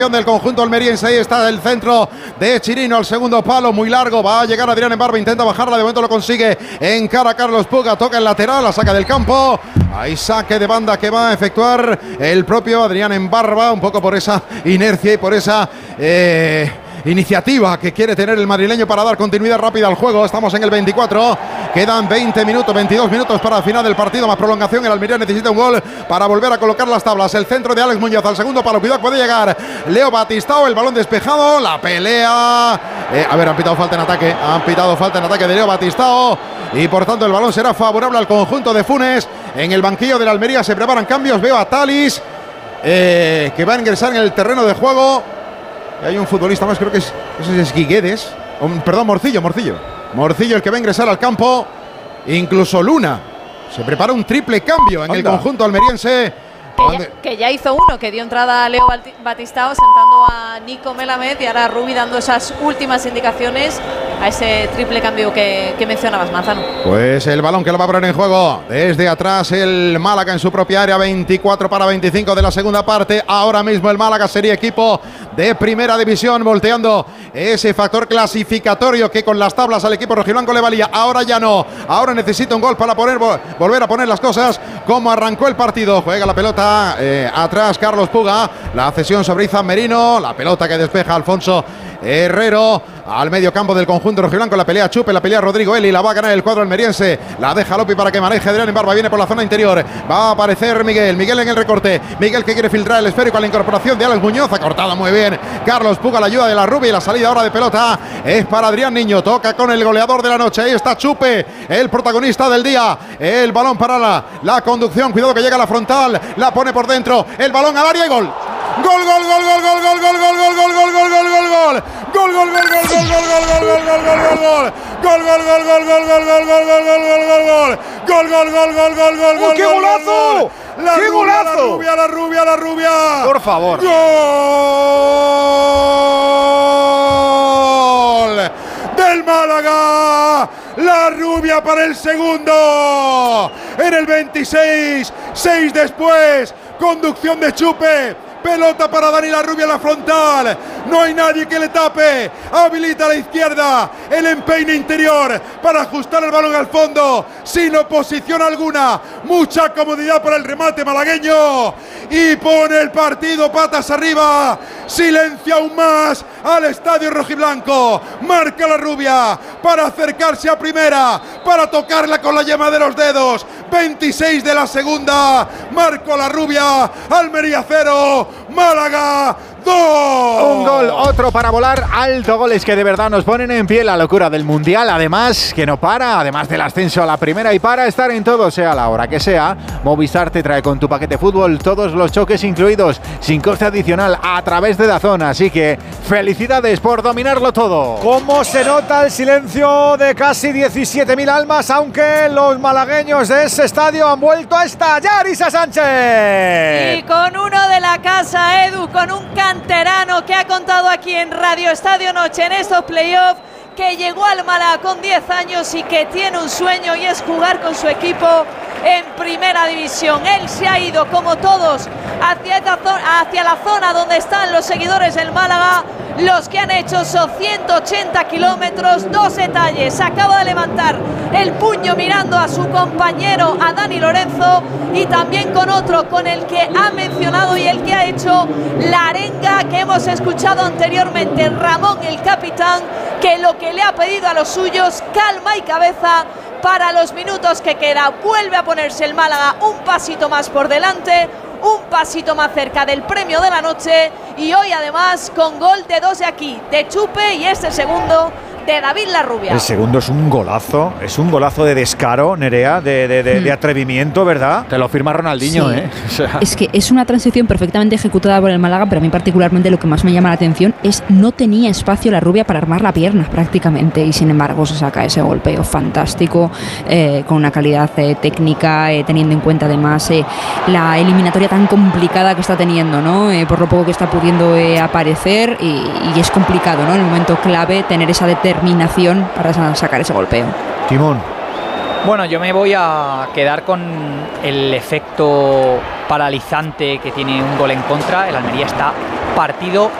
del conjunto almeriense. Ahí está el centro de Chirino al segundo palo, muy largo, va a llegar Adrián Embarba, intenta bajarla, de momento lo consigue, encara a Carlos Puga, toca el lateral, la saca del campo, hay saque de banda que va a efectuar el propio Adrián Embarba, un poco por esa inercia y por esa iniciativa que quiere tener el madrileño para dar continuidad rápida al juego. Estamos en el 24, quedan 22 minutos para el final del partido, más prolongación. El Almería necesita un gol para volver a colocar las tablas. El centro de Alex Muñoz al segundo palo, cuidado, puede llegar Leo Batistao, el balón despejado, la pelea, han pitado falta en ataque, de Leo Batistao, y por tanto el balón será favorable al conjunto de Funes. En el banquillo del Almería se preparan cambios, veo a Talis que va a ingresar en el terreno de juego. Hay un futbolista más, creo que es Guiguedes, Morcillo el que va a ingresar al campo. Incluso Luna, se prepara un triple cambio en el conjunto almeriense. Que ya hizo uno, que dio entrada a Leo Batistao sentando a Nico Melamed, y ahora Rubi dando esas últimas indicaciones a ese triple cambio que mencionabas, Manzano. Pues el balón que lo va a poner en juego desde atrás el Málaga en su propia área, 24-25 de la segunda parte. Ahora mismo el Málaga sería equipo de primera división, volteando ese factor clasificatorio que con las tablas al equipo rojiblanco le valía. Ahora ya no, ahora necesita un gol para volver a poner las cosas como arrancó el partido. Juega la pelota atrás Carlos Puga, la cesión sobre Izan Merino, la pelota que despeja Alfonso Herrero al medio campo del conjunto rojiblanco. La pelea Chupe, la pelea Rodrigo Eli, la va a ganar el cuadro almeriense, la deja Lopi para que maneje Adrián Embarba, viene por la zona interior, va a aparecer Miguel en el recorte, Miguel que quiere filtrar el esférico a la incorporación de Alex Muñoz, ha cortado muy bien Carlos Puga, la ayuda de la Rubia, y la salida ahora de pelota es para Adrián Niño, toca con el goleador de la noche, ahí está Chupe, el protagonista del día, el balón para la conducción, cuidado que llega a la frontal, la pone por dentro, el balón al área y gol. Gol. ¡Qué golazo! ¡Qué golazo! La rubia. Por favor. Gol del Málaga. La Rubia para el segundo. En el 26, 6 después. Conducción de Chupe. Pelota para Dani La Rubia en la frontal. No hay nadie que le tape. Habilita a la izquierda. El empeine interior para ajustar el balón al fondo. Sin oposición alguna. Mucha comodidad para el remate malagueño. Y pone el partido patas arriba. Silencia aún más al estadio rojiblanco. Marca La Rubia para acercarse a primera. Para tocarla con la yema de los dedos. 26 de la segunda. Marco La Rubia. Almería 0. Málaga 2. Un gol, otro para volar alto. Goles que de verdad nos ponen en pie. La locura del Mundial, además, que no para. Además del ascenso a la primera, y para estar en todo, sea la hora que sea, Movistar te trae con tu paquete fútbol todos los choques incluidos, sin coste adicional, a través de DAZN. Así que felicidades por dominarlo todo. ¿Cómo se nota el silencio de casi 17.000 almas? Aunque los malagueños de ese estadio han vuelto a estallar. Isa Sánchez. Y con uno de la casa, Edu, con un canterano que ha contado aquí en Radio Estadio Noche en estos playoffs, que llegó al Málaga con 10 años y que tiene un sueño, y es jugar con su equipo en primera división. Él se ha ido, como todos, hacia la zona donde están los seguidores del Málaga, los que han hecho esos 180 kilómetros, 2 detalles. Acaba de levantar el puño mirando a su compañero, a Dani Lorenzo, y también con otro, con el que ha mencionado y el que ha hecho la arenga que hemos escuchado anteriormente, Ramón, el capitán, que lo que le ha pedido a los suyos, calma y cabeza para los minutos que queda. Vuelve a ponerse el Málaga un pasito más por delante, un pasito más cerca del premio de la noche, y hoy además con gol de 2 de aquí, de Chupe, y este segundo de David La Rubia. El segundo es un golazo de descaro, Nerea, de atrevimiento, ¿verdad? Te lo firma Ronaldinho, sí. O sea. Es que es una transición perfectamente ejecutada por el Málaga, pero a mí particularmente lo que más me llama la atención es no tenía espacio La Rubia para armar la pierna prácticamente, y sin embargo se saca ese golpeo fantástico, con una calidad técnica, teniendo en cuenta además la eliminatoria tan complicada que está teniendo, ¿no? Por lo poco que está pudiendo aparecer, y es complicado, ¿no? En el momento clave tener esa determinación para sacar ese golpeo. Timón. Bueno, yo me voy a quedar con el efecto paralizante que tiene un gol en contra. El Almería está partido